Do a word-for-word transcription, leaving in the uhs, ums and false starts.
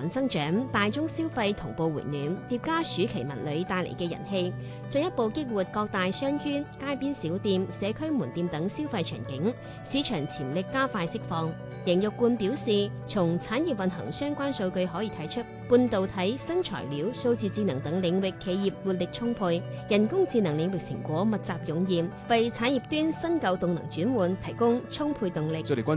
穩增長，大宗消費同步回暖，疊加暑期文旅帶嚟嘅人氣，進一步激活各大商圈、街邊小店、社區門店等消費場景，市場潛力加快釋放。邢玉冠表示，從產業運行相關數據可以睇出，半導體、新材料、數字智能等領域企業活力充沛，人工智能領域成果密集湧現，為產業端新舊動能轉換提供充沛動力。 這裡關